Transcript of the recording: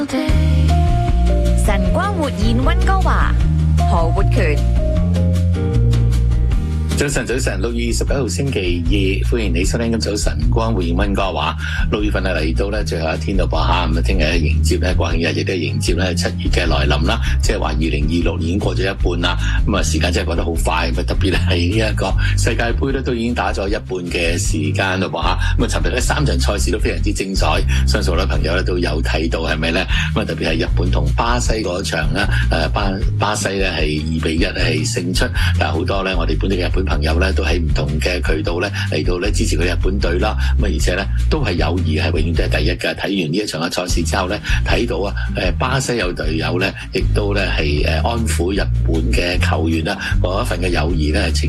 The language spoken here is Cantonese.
晨光活現溫哥華，何活權。 早晨，6月21號星期二，歡迎你收聽今早晨光活現溫哥華。6月份嚟到咧最後一天到噃吓，咁啊聽日迎接咧國慶日，亦都迎接咧7月嘅來臨啦。即係話2026年已經過咗一半啦，咁啊時間真係過得好快，特別係呢一個世界盃咧都已經打咗一半嘅時間咯噃吓。咁啊尋日咧3場賽事都非常之精彩，相信好多朋友咧都有睇到，係咪咧？咁啊特別係日本同巴西嗰場咧，巴西咧係2-1係勝出，但係好多咧我哋本地嘅日本朋友咧都喺唔同嘅渠道咧嚟到咧支持佢日本隊啦，咁啊而且咧都係友誼係永遠都係第一嘅。睇完呢一場嘅賽事之後咧，睇到啊巴西有隊友咧，亦都咧係安撫日本嘅球員啦，嗰一份嘅友誼咧